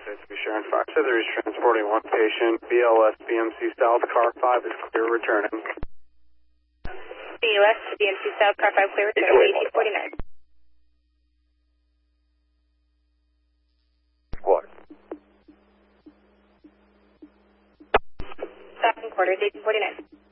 to be Sharon 5 Cither is transporting one patient. BLS BMC South, car 5 is clear returning. BLS BMC South, car 5 clear returning, 1849. What? South and quarters, 1849.